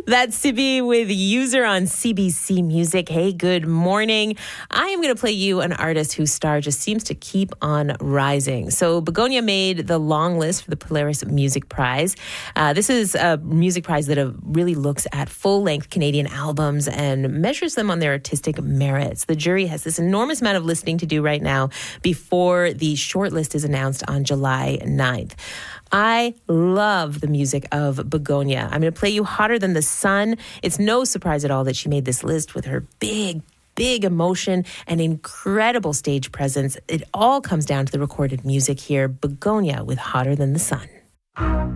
That's to be with User on CBC Music. Hey, good morning. I am going to play you an artist whose star just seems to keep on rising. So Begonia made the long list for the Polaris Music Prize. This is a music prize that really looks at full-length Canadian albums and measures them on their artistic merits. The jury has this enormous amount of listening to do right now before the shortlist is announced on July 9th. I love the music of Begonia. I'm going to play you Hotter Than the Sun. It's no surprise at all that she made this list with her big emotion and incredible stage presence. It all comes down to the recorded music here. Begonia with Hotter Than the Sun.